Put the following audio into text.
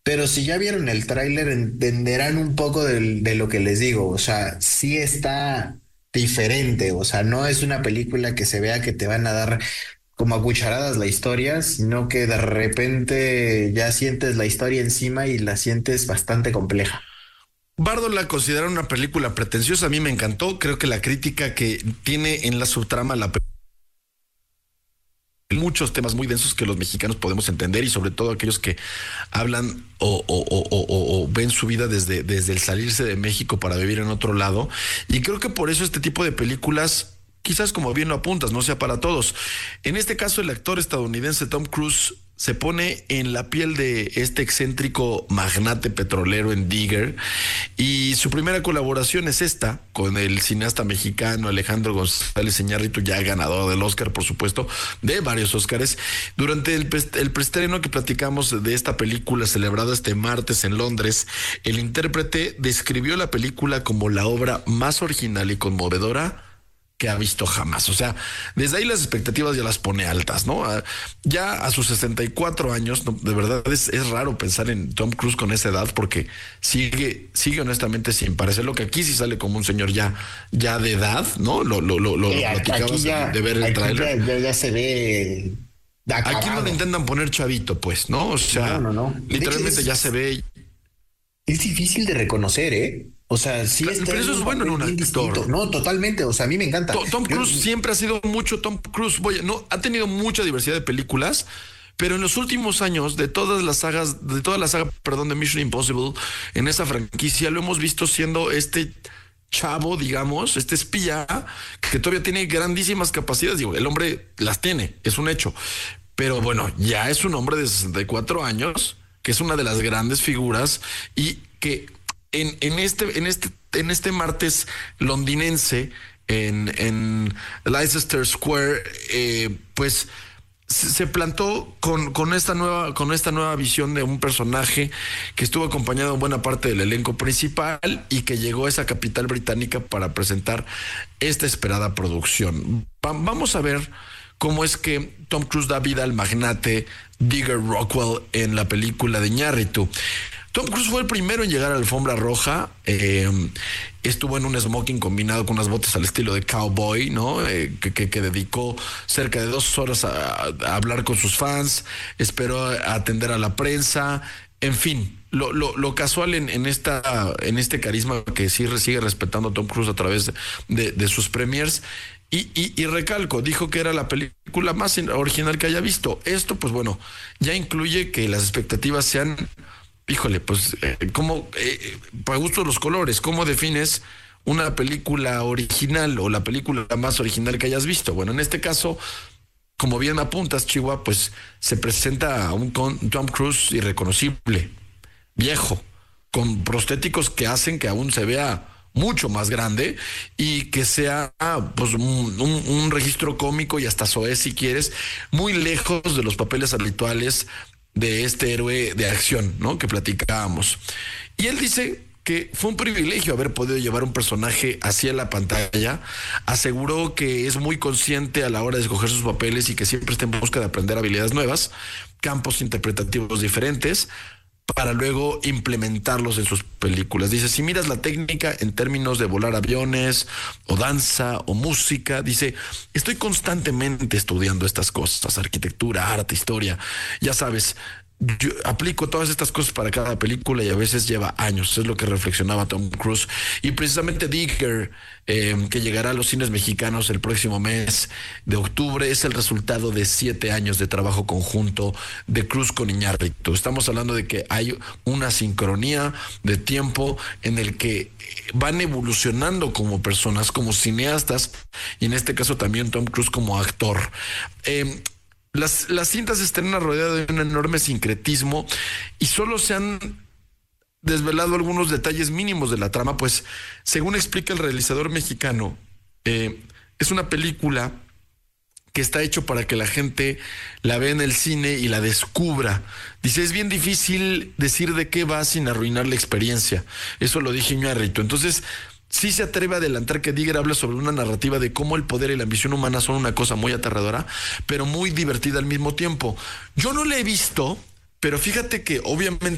pero si ya vieron el tráiler entenderán un poco de lo que les digo. O sea, sí está diferente. O sea, no es una película que se vea que te van a dar como a cucharadas la historia, sino que de repente ya sientes la historia encima y la sientes bastante compleja. Bardo la considera una película pretenciosa, a mí me encantó, creo que la crítica que tiene en la subtrama muchos temas muy densos que los mexicanos podemos entender y sobre todo aquellos que hablan o ven su vida desde el salirse de México para vivir en otro lado. Y creo que por eso este tipo de películas, quizás como bien lo apuntas, no sea para todos. En este caso, el actor estadounidense Tom Cruise se pone en la piel de este excéntrico magnate petrolero en Digger y su primera colaboración es esta con el cineasta mexicano Alejandro González Iñárritu, ya ganador del Oscar, por supuesto, de varios Oscars. Durante el preestreno que platicamos de esta película celebrada este martes en Londres, el intérprete describió la película como la obra más original y conmovedora que ha visto jamás. O sea, desde ahí las expectativas ya las pone altas, ¿no? Ya a sus 64 años, no, de verdad es raro pensar en Tom Cruise con esa edad porque sigue honestamente sin parecer lo que aquí sí sale como un señor ya de edad, ¿no? Lo Aquí platicabas ya, de ver el aquí ya, tráiler. ya se ve Aquí no le acabado. intentan poner chavito, pues, ¿no? O No, sea, no, no. De hecho, literalmente ya se ve. es difícil de reconocer, ¿eh? O sea, sí está Pero en eso un es bueno en papel un bien distinto. actor. No, totalmente. O sea, a mí me encanta. Tom Yo, Cruise siempre ha sido mucho Tom Cruise. No, ha tenido mucha diversidad de películas, pero en los últimos años, de toda la saga, perdón, de Mission Impossible, en esa franquicia, lo hemos visto siendo este chavo, digamos, este espía, que todavía tiene grandísimas capacidades. Digo, el hombre las tiene, es un hecho. Pero bueno, ya es un hombre de 64 años, que es una de las grandes figuras y que en este martes londinense en Leicester Square, pues se plantó con esta nueva visión de un personaje que estuvo acompañado en buena parte del elenco principal y que llegó a esa capital británica para presentar esta esperada producción. Vamos a ver cómo es que Tom Cruise da vida al magnate Digger Rockwell en la película de Iñárritu. Tom Cruise fue el primero en llegar a la alfombra roja. Estuvo en un smoking combinado con unas botas al estilo de cowboy, ¿no? Que dedicó cerca de 2 horas a hablar con sus fans, esperó a atender a la prensa, en fin. Lo casual en este carisma que sí sigue respetando a Tom Cruise a través de sus premiers. Y recalco, dijo que era la película más original que haya visto. Esto, pues bueno, ya incluye que las expectativas sean, híjole, pues, para gusto los colores, ¿cómo defines una película original o la película más original que hayas visto? Bueno, en este caso, como bien apuntas, Chihuahua, pues se presenta a un Tom Cruise irreconocible, viejo, con prostéticos que hacen que aún se vea mucho más grande y que sea pues un registro cómico y hasta soez si quieres, muy lejos de los papeles habituales de este héroe de acción, ¿no? Que platicábamos. Y él dice que fue un privilegio haber podido llevar un personaje hacia la pantalla. Aseguró que es muy consciente a la hora de escoger sus papeles y que siempre está en busca de aprender habilidades nuevas, campos interpretativos diferentes, para luego implementarlos en sus películas. Dice, si miras la técnica en términos de volar aviones, o danza, o música, dice, estoy constantemente estudiando estas cosas, arquitectura, arte, historia, ya sabes. Yo aplico todas estas cosas para cada película y a veces lleva años, es lo que reflexionaba Tom Cruise. Y precisamente Digger, que llegará a los cines mexicanos el próximo mes de octubre, es el resultado de 7 años de trabajo conjunto de Cruise con Iñárritu. Estamos hablando de que hay una sincronía de tiempo en el que van evolucionando como personas, como cineastas, y en este caso también Tom Cruise como actor. Las cintas estrenan rodeadas de un enorme sincretismo y solo se han desvelado algunos detalles mínimos de la trama, pues según explica el realizador mexicano, es una película que está hecho para que la gente la vea en el cine y la descubra. Dice, es bien difícil decir de qué va sin arruinar la experiencia. Eso lo dije Iñárritu. Entonces, sí se atreve a adelantar que Digger habla sobre una narrativa de cómo el poder y la ambición humana son una cosa muy aterradora, pero muy divertida al mismo tiempo. Yo no la he visto, pero fíjate que obviamente